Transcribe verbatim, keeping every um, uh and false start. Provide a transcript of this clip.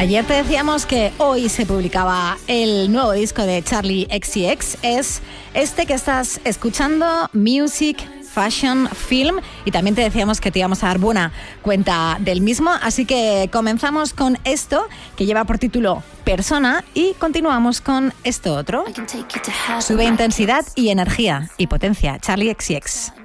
Ayer te decíamos que hoy se publicaba el nuevo disco de Charli X C X. Es este que estás escuchando, Music, Fashion, Film, y también te decíamos que te íbamos a dar buena cuenta del mismo, así que comenzamos con esto que lleva por título Persona y continuamos con esto otro. Sube intensidad y energía y potencia, Charli X C X.